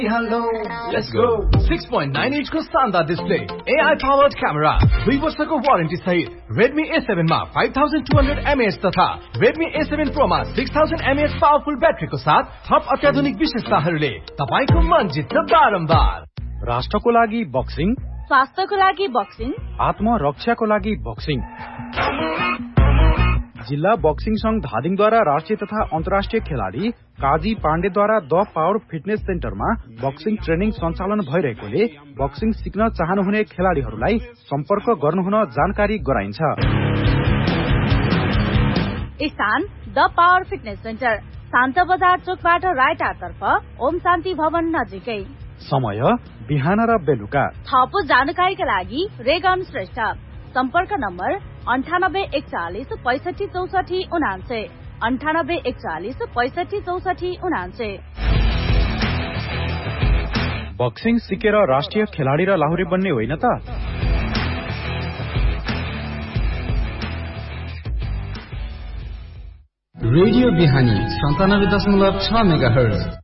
Hello, let's go. 6.9 inch को शानदार display, AI powered camera, 2 वर्षको वारेन्टी सहित Redmi A7 मा 5200 mAh तथा Redmi A7 Pro मा 6000 mAh पावरफुल ब्याट्रीको साथ थप अत्याधुनिक विशेषताहरूले तपाईको मन जित्छ बारम्बार। राष्ट्रको लागि बक्सिङ, स्वास्थ्यको लागि बक्सिङ, आत्मरक्षाको लागि बक्सिङ। जिल्ला बक्सिङ संघ धादिङद्वारा राष्ट्रिय तथा अन्तर्राष्ट्रिय खेलाडी काजी पाण्डेद्वारा द पावर फिटनेस सेन्टरमा बक्सिङ ट्रेनिङ सञ्चालन भइरहेकोले बक्सिङ सिक्न चाहनुहुने खेलाडीहरूलाई सम्पर्क गर्नुहुन जानकारी गराइन्छ। स्थान द पावर फिटनेस सेन्टर, शान्त बजार चोकबाट राइट तर्फ, ओम शान्ति भवन नजिकै। समय बिहान र बेलुका। थप जानकारीका लागि रेगन श्रेष्ठ, सम्पर्क नम्बर 9841 65 64 99, 9841 65 64 99। बक्सिङ सिकेर राष्ट्रिय खेलाडी र लाहुरे बन्ने होइन त? रेडियो बिहानी 97.6 मेगाहर्ज